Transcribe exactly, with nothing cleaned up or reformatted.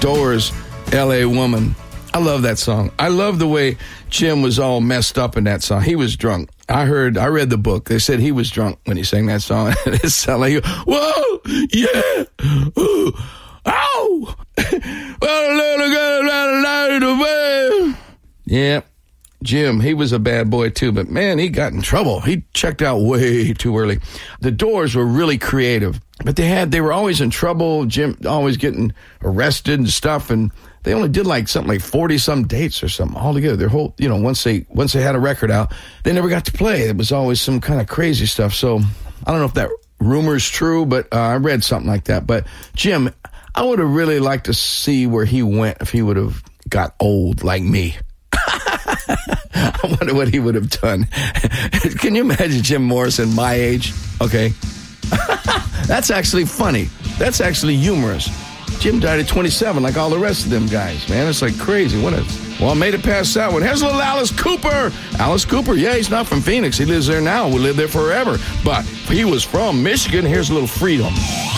Doors, L A Woman. I love that song. I love the way Jim was all messed up in that song. He was drunk. I heard, I read the book. They said he was drunk when he sang that song. It sounded like, whoa, yeah, ooh, ow, yeah. Jim, he was a bad boy too, but man, he got in trouble. He checked out way too early. The Doors were really creative, but they had, they were always in trouble. Jim always getting arrested and stuff, and they only did like something like forty some dates or something altogether. Their whole, you know, once they, once they had a record out, they never got to play. It was always some kind of crazy stuff. So I don't know if that rumor's true, but uh, I read something like that. But Jim, I would have really liked to see where he went if he would have got old like me. I wonder what he would have done. Can you imagine Jim Morrison my age? Okay. That's actually funny. That's actually humorous. Jim died at twenty-seven like all the rest of them guys, man. It's like crazy. What a, well, I made it past that one. Here's little Alice Cooper. Alice Cooper, yeah, he's not from Phoenix. He lives there now. Will live there forever. But he was from Michigan. Here's a little Freedom.